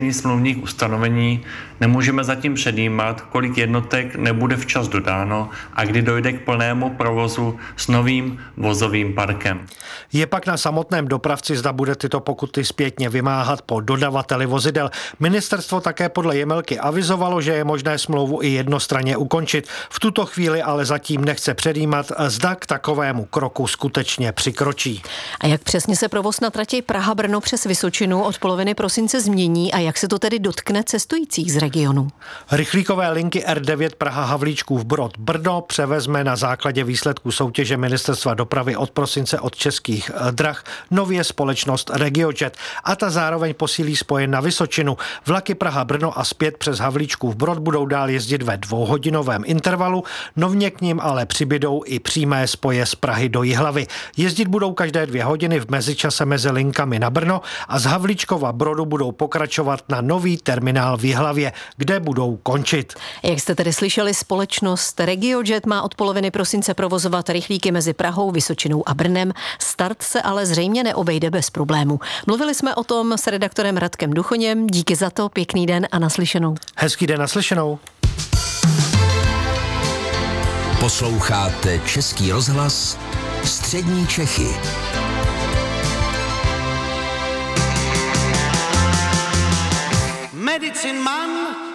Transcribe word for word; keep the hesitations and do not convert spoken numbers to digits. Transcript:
smluvních ustanovení nemůžeme zatím předjímat, kolik jednotek nebude včas dodáno a kdy dojde k plnému provozu s novým vozovým parkem. Je pak na samotném dopravci, zda bude tyto pokuty zpětně vymáhat po dodavateli vozidel. Ministerstvo také podle Jemelky avizovalo, že je možné smlouvu i jednostranně ukončit. V tuto chvíli ale zatím nechce předjímat, zda k takovému kroku skutečně přikročí. A jak přesně se provoz na trati Praha-Brno přes Vysočinu od poloviny prosince změní a jak se to tedy dotkne cestujících z regionu? Rychlíkové linky R devět Praha-Havlíčkův Brod Brno převezme na základě výsledků soutěže Ministerstva dopravy od prosince od Českých drah nově společnost RegioJet a ta zároveň posílí spoje na Vysočinu. Vlaky Praha-Brno a zpět přes Havlíčkův Brod budou dál jezdit ve dvouhodinovém intervalu, novně k nim ale přibydou i přímé spoje z Prahy do Jihlavy. Jezdit budou každé dvě hodiny v mezičase mezi linkami na Brno a z Havlíčkova Brodu budou pokračovat na nový terminál v Jihlavě, kde budou končit. Jak jste tedy slyšeli, společnost RegioJet má od poloviny prosince provozovat rychlíky mezi Prahou, Vysočinou a Brnem. Start se ale zřejmě neobejde bez problémů. Mluvili jsme o tom s redaktorem Radkem Duchoněm. Díky za to, pěkný den a naslyšenou. Hezký den, naslyšenou. Posloucháte Český rozhlas Střední Čechy. Medicine Man